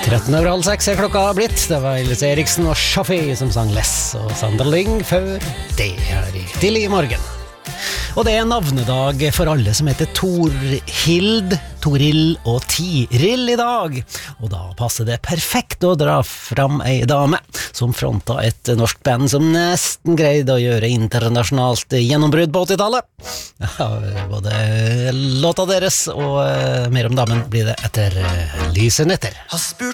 13:30 er klokka blitt. Det var Elise Eriksen og Shaffi som sang Less og Sanderling før det her i tidlig morgen. Og det er navnedag for alle som heter Torhild, Toril og Tiril i dag. Og da passer det perfekt å dra fram ei dame som fronta et norsk band som nesten greide å gjøre internasjonalt gjennombrudd på 80-tallet. Ja, både låta deres og mer om damen blir det etter Lysenetter. Har spurt